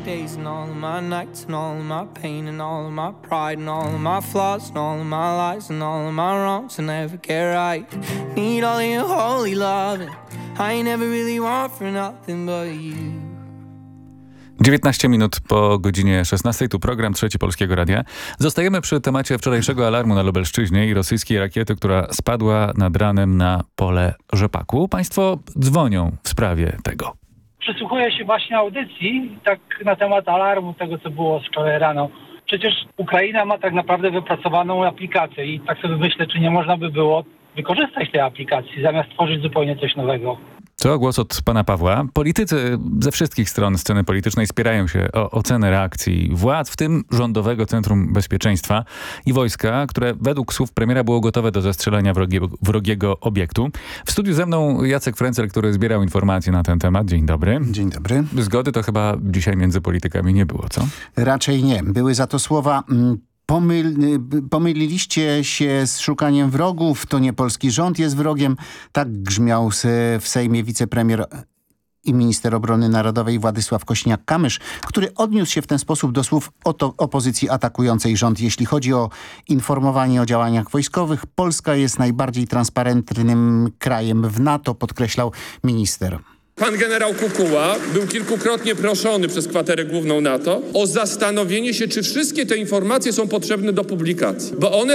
days and all of my nights and all of my pain and all of my pride and all of my flaws and all of my lies and all of my wrongs to never get right. Need all of your holy loving. I ain't never really want for nothing but you. 19 minut po godzinie 16. Tu program Trzeci Polskiego Radia. Zostajemy przy temacie wczorajszego alarmu na Lubelszczyźnie i rosyjskiej rakiety, która spadła nad ranem na pole rzepaku. Państwo dzwonią w sprawie tego. Przysłuchuję się właśnie audycji tak na temat alarmu, tego co było wczoraj rano. Przecież Ukraina ma tak naprawdę wypracowaną aplikację i tak sobie myślę, czy nie można by było wykorzystać tej aplikacji, zamiast tworzyć zupełnie coś nowego. To głos od pana Pawła. Politycy ze wszystkich stron sceny politycznej spierają się o ocenę reakcji władz, w tym Rządowego Centrum Bezpieczeństwa i wojska, które według słów premiera było gotowe do zestrzelenia wrogiego obiektu. W studiu ze mną Jacek Frencel, który zbierał informacje na ten temat. Dzień dobry. Dzień dobry. Zgody to chyba dzisiaj między politykami nie było, co? Raczej nie. Były za to słowa... Pomyliliście się z szukaniem wrogów, to nie polski rząd jest wrogiem. Tak grzmiał w Sejmie wicepremier i minister obrony narodowej Władysław Kosiniak-Kamysz, który odniósł się w ten sposób do słów opozycji atakującej rząd. Jeśli chodzi o informowanie o działaniach wojskowych, Polska jest najbardziej transparentnym krajem w NATO, podkreślał minister. Pan generał Kukuła był kilkukrotnie proszony przez kwaterę główną NATO o zastanowienie się, czy wszystkie te informacje są potrzebne do publikacji, bo one